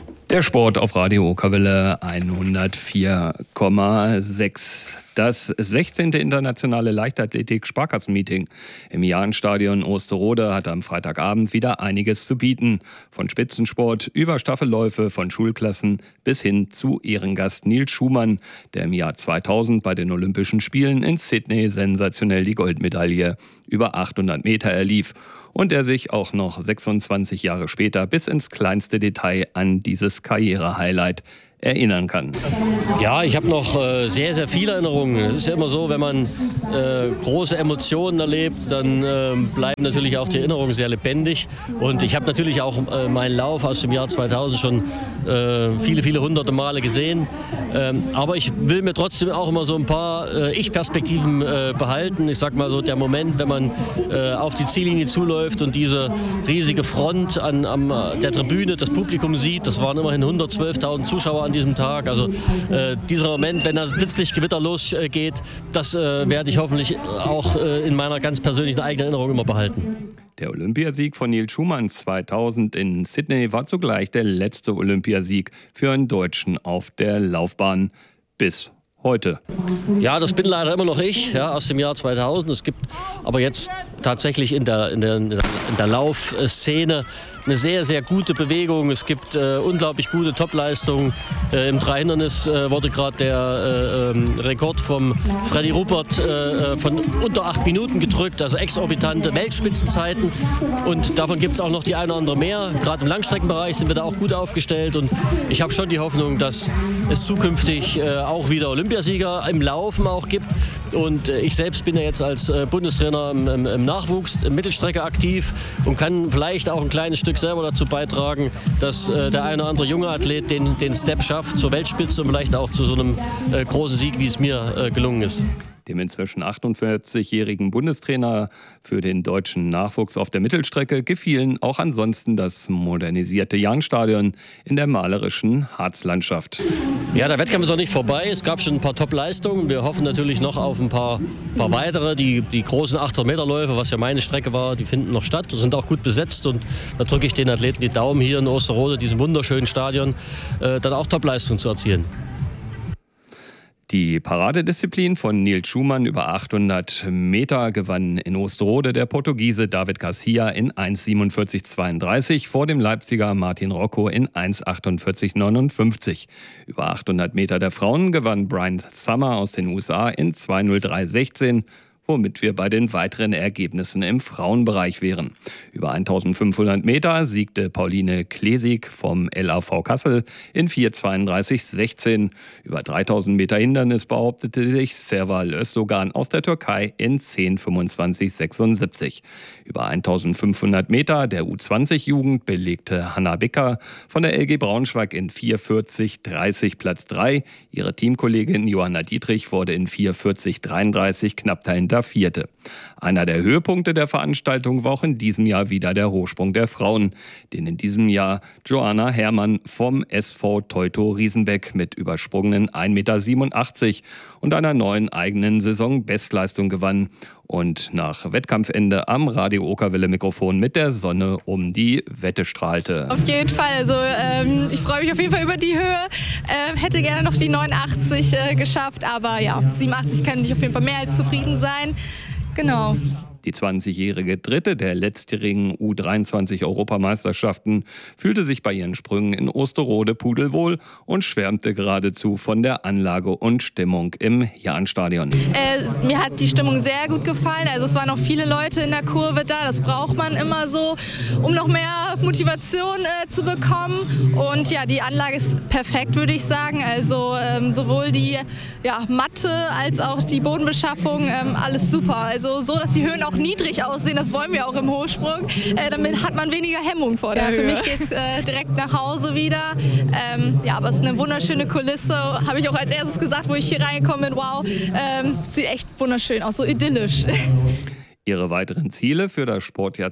Der Sport auf Radio Okerwelle 104,6. Das 16. internationale Leichtathletik-Sparkassenmeeting im Jahnstadion Osterode hat am Freitagabend wieder einiges zu bieten. Von Spitzensport über Staffelläufe von Schulklassen bis hin zu Ehrengast Nils Schumann, der im Jahr 2000 bei den Olympischen Spielen in Sydney sensationell die Goldmedaille über 800 Meter erlief und der sich auch noch 26 Jahre später bis ins kleinste Detail an dieses Karriere-Highlight erinnern kann. Ja, ich habe noch sehr, sehr viele Erinnerungen. Es ist ja immer so, wenn man große Emotionen erlebt, dann bleiben natürlich auch die Erinnerungen sehr lebendig. Und ich habe natürlich auch meinen Lauf aus dem Jahr 2000 schon viele, viele hunderte Male gesehen. Aber ich will mir trotzdem auch immer so ein paar Ich-Perspektiven behalten. Ich sag mal so, der Moment, wenn man auf die Ziellinie zuläuft und diese riesige Front an der Tribüne, das Publikum sieht, das waren immerhin 112.000 Zuschauer an diesem Tag. Also dieser Moment, wenn das Blitzlichtgewitter losgeht, das werde ich hoffentlich auch in meiner ganz persönlichen eigenen Erinnerung immer behalten. Der Olympiasieg von Nils Schumann 2000 in Sydney war zugleich der letzte Olympiasieg für einen Deutschen auf der Laufbahn bis heute. Ja, das bin leider immer noch ich, ja, aus dem Jahr 2000. Es gibt aber jetzt tatsächlich in der Laufszene eine sehr, sehr gute Bewegung. Es gibt unglaublich gute Topleistungen. Im Dreihindernis wurde gerade der Rekord vom Freddy Ruppert von unter 8 Minuten gedrückt, also exorbitante Weltspitzenzeiten. Und davon gibt es auch noch die eine oder andere mehr. Gerade im Langstreckenbereich sind wir da auch gut aufgestellt. Und ich habe schon die Hoffnung, dass es zukünftig auch wieder Olympiasieger im Laufen auch gibt. Und ich selbst bin ja jetzt als Bundestrainer im Nachwuchs, im Mittelstrecke aktiv und kann vielleicht auch ein kleines Stück selber dazu beitragen, dass der eine oder andere junge Athlet den Step schafft zur Weltspitze und vielleicht auch zu so einem großen Sieg, wie es mir gelungen ist. Dem inzwischen 48-jährigen Bundestrainer für den deutschen Nachwuchs auf der Mittelstrecke gefielen auch ansonsten das modernisierte Jahnstadion in der malerischen Harzlandschaft. Ja, der Wettkampf ist noch nicht vorbei. Es gab schon ein paar Top-Leistungen. Wir hoffen natürlich noch auf ein paar weitere. Die großen 800-Meter-Läufe, was ja meine Strecke war, die finden noch statt. Die sind auch gut besetzt und da drücke ich den Athleten die Daumen, hier in Osterode, diesem wunderschönen Stadion, dann auch Top-Leistungen zu erzielen. Die Paradedisziplin von Nils Schumann über 800 Meter gewann in Osterode der Portugiese David Garcia in 1,47,32 vor dem Leipziger Martin Rocco in 1,48,59. Über 800 Meter der Frauen gewann Brian Summer aus den USA in 2,03,16. Womit wir bei den weiteren Ergebnissen im Frauenbereich wären. Über 1500 Meter siegte Pauline Klesig vom LAV Kassel in 4,32,16. Über 3000 Meter Hindernis behauptete sich Serval Özdogan aus der Türkei in 10,25,76. Über 1500 Meter der U20-Jugend belegte Hanna Bicker von der LG Braunschweig in 4,40,30 Platz 3. Ihre Teamkollegin Johanna Dietrich wurde in 4,40,33 knapp dahinter Vierte. Einer der Höhepunkte der Veranstaltung war auch in diesem Jahr wieder der Hochsprung der Frauen, den in diesem Jahr Joanna Herrmann vom SV Teuto Riesenbeck mit übersprungenen 1,87 Meter und einer neuen eigenen Saison-Bestleistung gewann und nach Wettkampfende am Radio Okerwelle Mikrofon mit der Sonne um die Wette strahlte. Auf jeden Fall, also ich freue mich auf jeden Fall über die Höhe, hätte gerne noch die 89 geschafft, aber ja, 87 kann ich auf jeden Fall mehr als zufrieden sein, genau. Die 20-jährige Dritte der letztjährigen U23-Europameisterschaften fühlte sich bei ihren Sprüngen in Osterode pudelwohl und schwärmte geradezu von der Anlage und Stimmung im Jahnstadion. Mir hat die Stimmung sehr gut gefallen. Also es waren noch viele Leute in der Kurve da. Das braucht man immer so, um noch mehr Motivation zu bekommen. Und ja, die Anlage ist perfekt, würde ich sagen. Also sowohl die Matte als auch die Bodenbeschaffung, alles super. Also so, dass die Höhen auch niedrig aussehen, das wollen wir auch im Hochsprung. Damit hat man weniger Hemmung vor der Höhe. Für mich geht es direkt nach Hause wieder. Aber es ist eine wunderschöne Kulisse. Habe ich auch als erstes gesagt, wo ich hier reingekommen bin. Wow, sieht echt wunderschön aus, so idyllisch. Ihre weiteren Ziele für das Sportjahr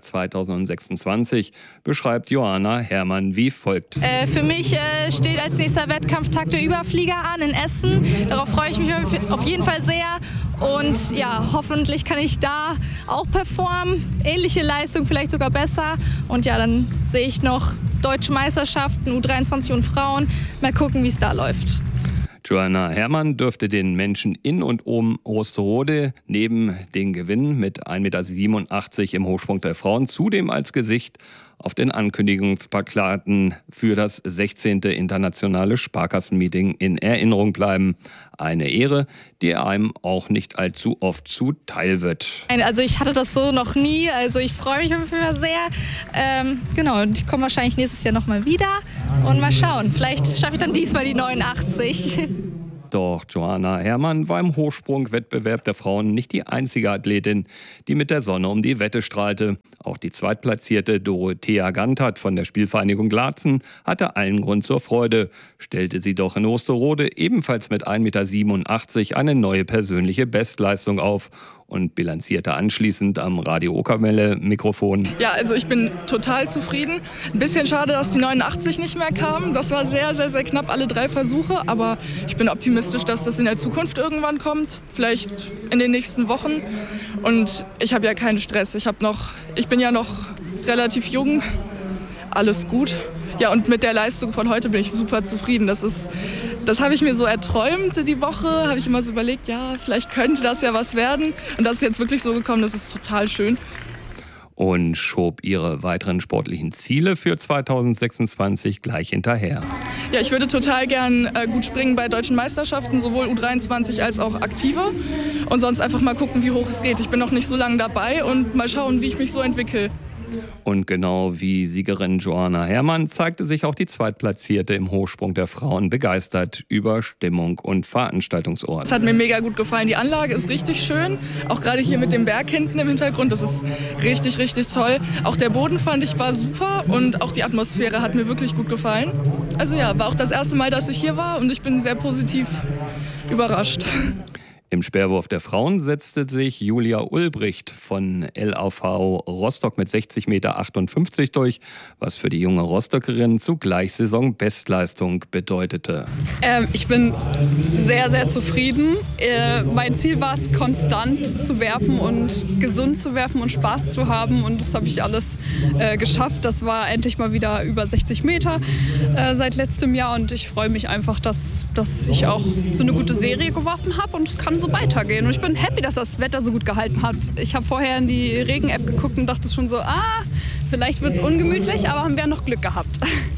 2026 beschreibt Johanna Herrmann wie folgt. Für mich steht als nächster Wettkampf Tag der Überflieger an in Essen. Darauf freue ich mich auf jeden Fall sehr. Und ja, hoffentlich kann ich da auch performen. Ähnliche Leistung, vielleicht sogar besser. Und ja, dann sehe ich noch Deutsche Meisterschaften, U23 und Frauen. Mal gucken, wie es da läuft. Johanna Herrmann dürfte den Menschen in und um Osterode neben den Gewinn mit 1,87 Meter im Hochsprung der Frauen zudem als Gesicht auf den Ankündigungsplakaten für das 16. internationale Sparkassenmeeting in Erinnerung bleiben. Eine Ehre, die einem auch nicht allzu oft zuteil wird. Also ich hatte das so noch nie, also ich freue mich auf jeden Fall sehr. Genau, und ich komme wahrscheinlich nächstes Jahr nochmal wieder und mal schauen. Vielleicht schaffe ich dann diesmal die 89. Doch Johanna Herrmann war im Hochsprung-Wettbewerb der Frauen nicht die einzige Athletin, die mit der Sonne um die Wette strahlte. Auch die zweitplatzierte Dorothea Gantert von der Spielvereinigung Glarzen hatte allen Grund zur Freude, stellte sie doch in Osterode ebenfalls mit 1,87 Meter eine neue persönliche Bestleistung auf und bilanzierte anschließend am Radio Okerwelle-Mikrofon. Ja, also ich bin total zufrieden. Ein bisschen schade, dass die 89 nicht mehr kam. Das war sehr, sehr, sehr knapp, alle 3 Versuche. Aber ich bin optimistisch, dass das in der Zukunft irgendwann kommt. Vielleicht in den nächsten Wochen. Und ich habe ja keinen Stress. Ich bin ja noch relativ jung. Alles gut. Ja, und mit der Leistung von heute bin ich super zufrieden. Das habe ich mir so erträumt die Woche, habe ich immer so überlegt, ja, vielleicht könnte das ja was werden. Und das ist jetzt wirklich so gekommen, das ist total schön. Und schob ihre weiteren sportlichen Ziele für 2026 gleich hinterher. Ja, ich würde total gern gut springen bei deutschen Meisterschaften, sowohl U23 als auch Aktive. Und sonst einfach mal gucken, wie hoch es geht. Ich bin noch nicht so lange dabei und mal schauen, wie ich mich so entwickle. Und genau wie Siegerin Johanna Herrmann zeigte sich auch die Zweitplatzierte im Hochsprung der Frauen begeistert über Stimmung und Veranstaltungsort. Es hat mir mega gut gefallen. Die Anlage ist richtig schön. Auch gerade hier mit dem Berg hinten im Hintergrund. Das ist richtig, richtig toll. Auch der Boden fand ich war super und auch die Atmosphäre hat mir wirklich gut gefallen. Also ja, war auch das erste Mal, dass ich hier war und ich bin sehr positiv überrascht. Im Speerwurf der Frauen setzte sich Julia Ulbricht von LAV Rostock mit 60,58 Meter durch, was für die junge Rostockerin zugleich Saisonbestleistung bedeutete. Ich bin sehr, sehr zufrieden. Mein Ziel war es, konstant zu werfen und gesund zu werfen und Spaß zu haben. Und das habe ich alles geschafft. Das war endlich mal wieder über 60 Meter seit letztem Jahr. Und ich freue mich einfach, dass ich auch so eine gute Serie geworfen habe. Und es kann so weitergehen. Und ich bin happy, dass das Wetter so gut gehalten hat. Ich habe vorher in die Regen-App geguckt und dachte schon so, vielleicht wird es ungemütlich, aber haben wir noch Glück gehabt.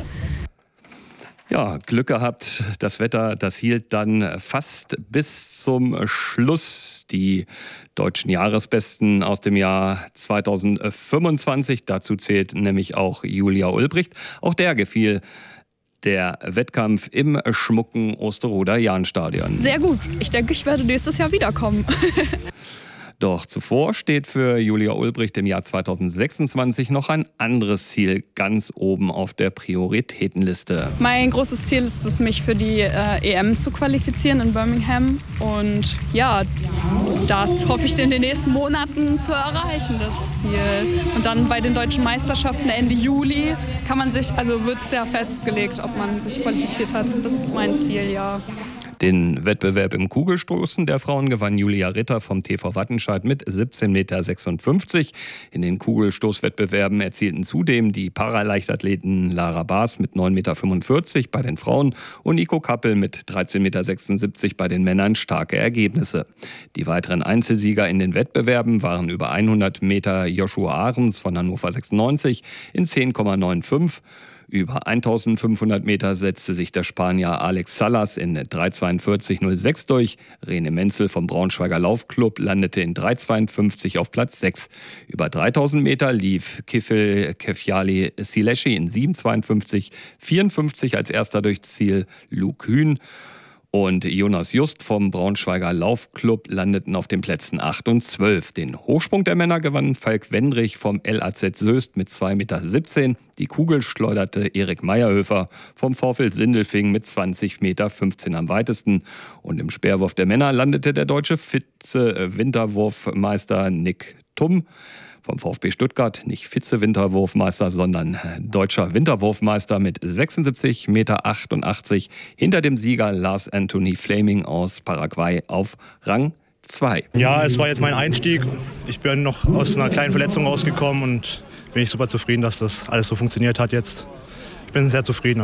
Ja, Glück gehabt. Das Wetter, das hielt dann fast bis zum Schluss. Die deutschen Jahresbesten aus dem Jahr 2025. Dazu zählt nämlich auch Julia Ulbricht. Auch der gefiel der Wettkampf im schmucken Osterroder Jahnstadion. Sehr gut. Ich denke, ich werde nächstes Jahr wiederkommen. Doch zuvor steht für Julia Ulbricht im Jahr 2026 noch ein anderes Ziel ganz oben auf der Prioritätenliste. Mein großes Ziel ist es, mich für die EM zu qualifizieren in Birmingham. Und ja, das hoffe ich in den nächsten Monaten zu erreichen, das Ziel. Und dann bei den deutschen Meisterschaften Ende Juli wird es ja festgelegt, ob man sich qualifiziert hat. Das ist mein Ziel, ja. Den Wettbewerb im Kugelstoßen der Frauen gewann Julia Ritter vom TV Wattenscheid mit 17,56 Meter. In den Kugelstoßwettbewerben erzielten zudem die Paraleichtathleten Lara Baas mit 9,45 Meter bei den Frauen und Nico Kappel mit 13,76 Meter bei den Männern starke Ergebnisse. Die weiteren Einzelsieger in den Wettbewerben waren über 100 Meter Joshua Ahrens von Hannover 96 in 10,95. Über 1500 Meter setzte sich der Spanier Alex Salas in 3,42,06 durch. Rene Menzel vom Braunschweiger Laufclub landete in 3,52 auf Platz 6. Über 3000 Meter lief Kifil Kefjali Sileschi in 7,52,54 als erster durchs Ziel. Luke Hühn und Jonas Just vom Braunschweiger Laufclub landeten auf den Plätzen 8 und 12. Den Hochsprung der Männer gewann Falk Wendrich vom LAZ Soest mit 2,17 Meter. Die Kugel schleuderte Erik Meyerhöfer vom VfL Sindelfingen mit 20,15 Meter am weitesten. Und im Speerwurf der Männer landete der deutsche Vize-Winterwurfmeister Nick Thum vom VfB Stuttgart, nicht Vize-Winterwurfmeister, sondern deutscher Winterwurfmeister mit 76,88 Meter hinter dem Sieger Lars Anthony Flaming aus Paraguay auf Rang 2. Ja, es war jetzt mein Einstieg. Ich bin noch aus einer kleinen Verletzung rausgekommen und bin ich super zufrieden, dass das alles so funktioniert hat jetzt. Ich bin sehr zufrieden.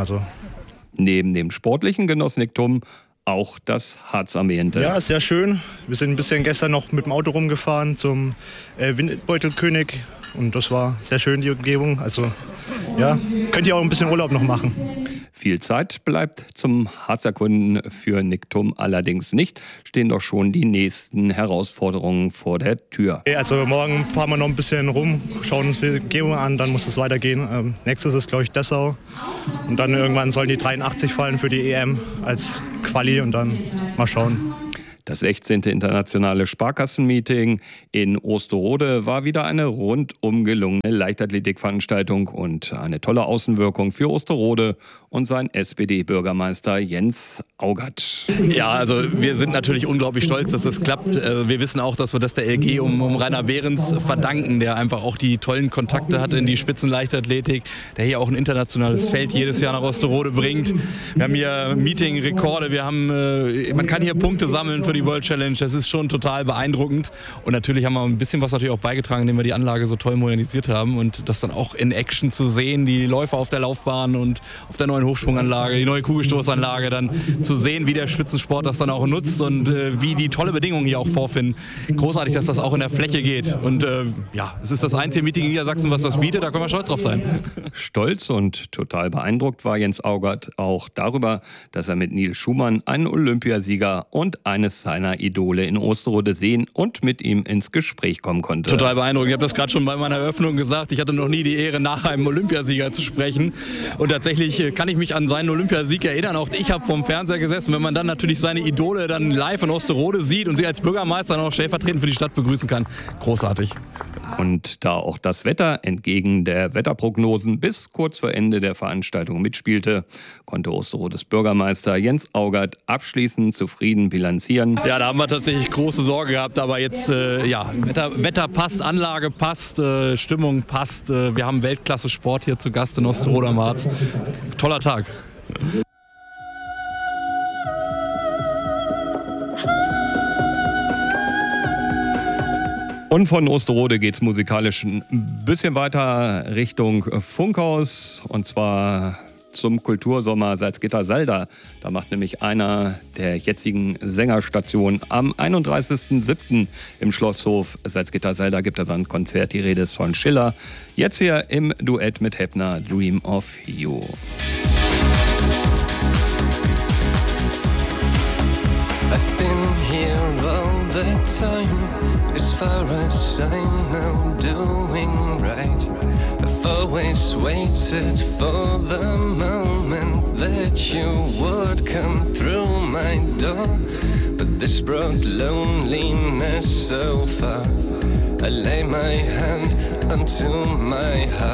Neben dem Sportlichen genoss Nick Thum auch das Harzambiente. Ja, sehr schön. Wir sind ein bisschen gestern noch mit dem Auto rumgefahren zum Windbeutelkönig und das war sehr schön, die Umgebung. Also ja, könnt ihr auch ein bisschen Urlaub noch machen. Viel Zeit bleibt zum Harzerkunden für Nick Thum allerdings nicht. Stehen doch schon die nächsten Herausforderungen vor der Tür. Also morgen fahren wir noch ein bisschen rum, schauen uns die Umgebung an, dann muss es weitergehen. Nächstes ist, glaube ich, Dessau. Und dann irgendwann sollen die 83 fallen für die EM als Quali und dann mal schauen. Das 16. internationale Sparkassenmeeting in Osterode war wieder eine rundum gelungene Leichtathletikveranstaltung und eine tolle Außenwirkung für Osterode und sein SPD-Bürgermeister Jens Augert. Ja, also wir sind natürlich unglaublich stolz, dass das klappt. Wir wissen auch, dass wir das der LG um Rainer Behrens verdanken, der einfach auch die tollen Kontakte hat in die Spitzenleichtathletik, der hier auch ein internationales Feld jedes Jahr nach Osterode bringt. Wir haben hier Meeting-Rekorde, man kann hier Punkte sammeln für die World Challenge, das ist schon total beeindruckend. Und natürlich haben wir ein bisschen was natürlich auch beigetragen, indem wir die Anlage so toll modernisiert haben und das dann auch in Action zu sehen, die Läufer auf der Laufbahn und auf der neuen Hochsprunganlage, die neue Kugelstoßanlage, dann zu sehen, wie der Spitzensport das dann auch nutzt und wie die tolle Bedingungen hier auch vorfinden. Großartig, dass das auch in der Fläche geht. Und ja, es ist das einzige Meeting in Niedersachsen, was das bietet, da können wir stolz drauf sein. Stolz und total beeindruckt war Jens Augert auch darüber, dass er mit Nils Schumann einen Olympiasieger und eines seiner Idole in Osterode sehen und mit ihm ins Gespräch kommen konnte. Total beeindruckend. Ich habe das gerade schon bei meiner Eröffnung gesagt. Ich hatte noch nie die Ehre, nach einem Olympiasieger zu sprechen. Und tatsächlich kann ich mich an seinen Olympiasieg erinnern. Auch ich habe vorm Fernseher gesessen. Wenn man dann natürlich seine Idole dann live in Osterode sieht und sie als Bürgermeister noch stellvertretend für die Stadt begrüßen kann, großartig. Und da auch das Wetter entgegen der Wetterprognosen bis kurz vor Ende der Veranstaltung mitspielte, konnte Osterodes Bürgermeister Jens Augert abschließend zufrieden bilanzieren. Ja, da haben wir tatsächlich große Sorge gehabt, aber jetzt, Wetter passt, Anlage passt, Stimmung passt. Wir haben Weltklasse-Sport hier zu Gast in Osterode am Harz. Toller Tag. Und von Osterode geht's musikalisch ein bisschen weiter Richtung Funkhaus und zwar zum Kultursommer Salzgitter-Salda. Da macht nämlich einer der jetzigen Sängerstationen am 31.07. im Schlosshof Salzgitter-Salda gibt es ein Konzert. Die Rede ist von Schiller. Jetzt hier im Duett mit Heppner, Dream of You. I've been here all the time, as far as I know, doing right. I've always waited for the moment that you would come through my door. But this brought loneliness so far. I lay my hand onto my heart.